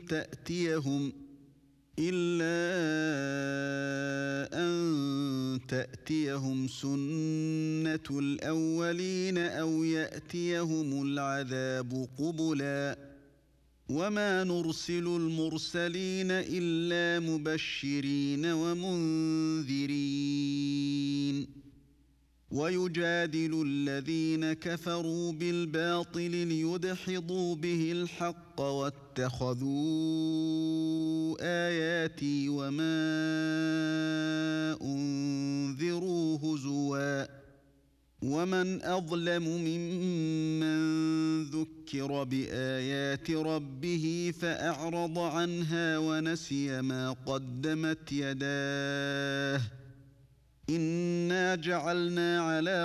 تأتيهم سنة الأولين أو يأتيهم العذاب قبلا وما نرسل المرسلين إلا مبشرين ومنذرين ويجادل الذين كفروا بالباطل ليدحضوا به الحق واتخذوا آياتي وما أنذروا هزوا ومن أظلم ممن ذكر بآيات ربه فأعرض عنها ونسي ما قدمت يداه إنا جعلنا على